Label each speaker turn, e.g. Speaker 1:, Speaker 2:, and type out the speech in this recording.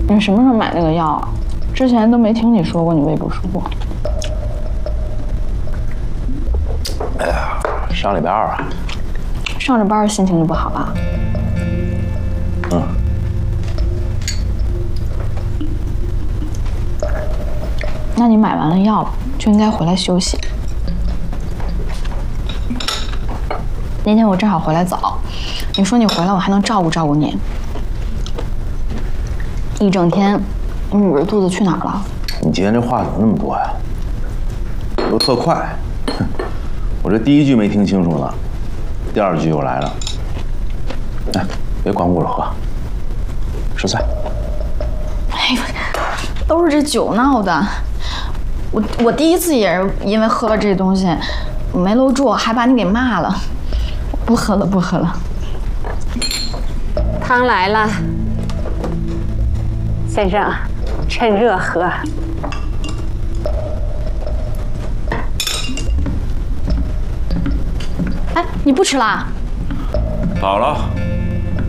Speaker 1: 你什么时候买那个药啊？之前都没听你说过你胃不舒服。
Speaker 2: 哎呀，上礼拜二啊。
Speaker 1: 上着班心情就不好了。
Speaker 2: 嗯。
Speaker 1: 那你买完了药就应该回来休息。那天我正好回来早，你说你回来我还能照顾照顾你。一整天，你捂着肚子去哪儿了？
Speaker 2: 你今天这话怎么那么多呀？都特快，我这第一句没听清楚呢，第二句又来了。哎，别光顾着喝，吃菜。
Speaker 1: 哎呦，都是这酒闹的。我第一次也是因为喝了这东西，没搂住，还把你给骂了。不喝了，不喝了。
Speaker 3: 汤来了，先生，趁热喝。
Speaker 1: 哎，你不吃啦？
Speaker 2: 饱了，